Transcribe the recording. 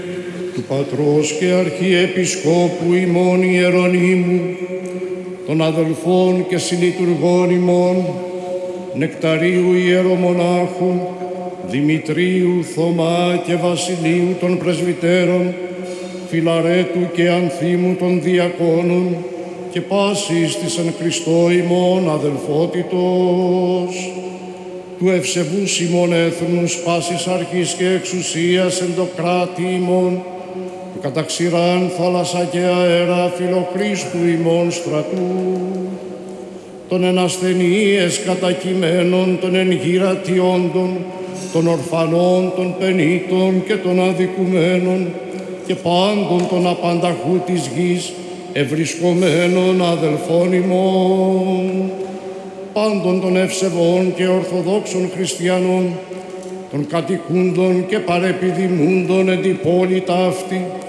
του Πατρός και Αρχιεπισκόπου ημών Ιερονύμου, των αδελφών και συλλειτουργών ημών, Νεκταρίου Ιερομονάχου, Δημητρίου, Θωμά και Βασιλείου των Πρεσβυτέρων, Φιλαρέτου και Ανθίμου των Διακόνων και πάσης της εν Χριστώ ημών αδελφότητος, του ευσεβούς ημών έθνους, πάσης αρχής και εξουσίας εν το κράτη ημών, του καταξηράν θάλασσα και αέρα φιλοχρίστου ημών στρατού, των εν ασθενείες κατακειμένων, των εν γυρατιόντων, των ορφανών, των πενήτων και των αδικουμένων και πάντων των απανταχού της γης ευρισκομένων αδελφών ημών, πάντων των ευσεβών και ορθοδόξων χριστιανών, των κατοικούντων και παρεπιδημούντων εν την πόλη ταύτη,